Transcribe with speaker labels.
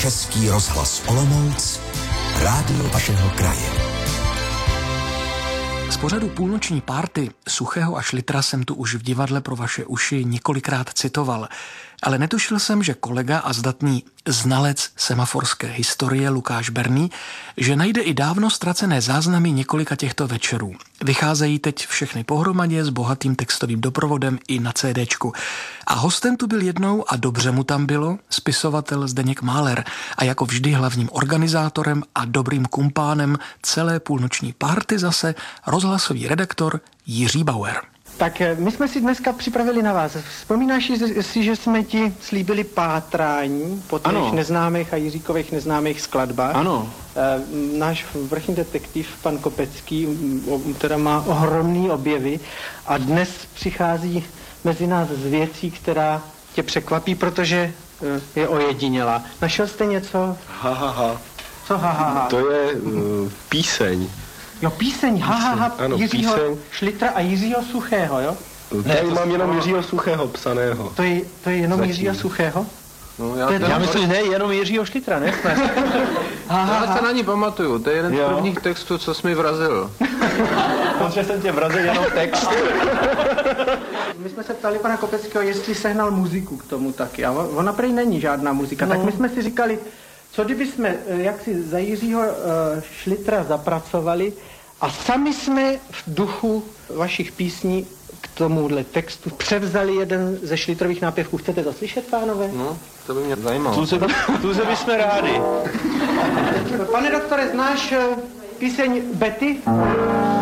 Speaker 1: Český rozhlas Olomouc, rádio vašeho kraje.
Speaker 2: Z pořadu Půlnoční párty Suchého a Šlitra jsem tu už v divadle pro vaše uši několikrát citoval, ale netušil jsem, že kolega a zdatný znalec semaforské historie Lukáš Berný, že najde i dávno ztracené záznamy několika těchto večerů. Vycházejí teď všechny pohromadě s bohatým textovým doprovodem i na CDčku. A hostem tu byl jednou, a dobře mu tam bylo, spisovatel Zdeněk Máler a jako vždy hlavním organizátorem a dobrým kumpánem celé Půlnoční párty zase rozhlasový redaktor Jiří Bauer.
Speaker 3: Tak my jsme si dneska připravili na vás. Vzpomínáš si, že jsme ti slíbili pátrání po těch neznámých a Jiříkových neznámých skladbách?
Speaker 4: Ano.
Speaker 3: Náš vrchní detektiv, pan Kopecký, teda má ohromný objevy a dnes přichází mezi nás z věcí, která tě překvapí, protože je ojedinělá. Našel jste něco? Co
Speaker 4: To je píseň.
Speaker 3: Jo, píseň,
Speaker 4: Ano,
Speaker 3: Jiřího
Speaker 4: píseň.
Speaker 3: Šlitra a Jiřího Suchého, jo?
Speaker 4: Tady mám jenom Jiřího Suchého psaného.
Speaker 3: To je jenom
Speaker 4: Zatím.
Speaker 3: Jiřího Suchého?
Speaker 4: No,
Speaker 3: Já myslím, ne, jenom Jiřího Šlitra, ne?
Speaker 4: Já se na ní pamatuju, to je jeden z prvních textů, co jsi mi vrazil.
Speaker 3: Protože jsem tě vrazil jenom text. My jsme se ptali pana Kopeckého, jestli sehnal muziku k tomu taky. A ona prý není žádná muzika. Tak my jsme si říkali, co kdyby jsme jaksi za Jiřího Šlitra zapracovali a sami jsme v duchu vašich písní k tomuhle textu převzali jeden ze Šlitrových nápěvků. Chcete to slyšet, pánové?
Speaker 4: No, to by mě zajímalo.
Speaker 3: Tu se bychom rádi. Pane doktore, znáš píseň Betty?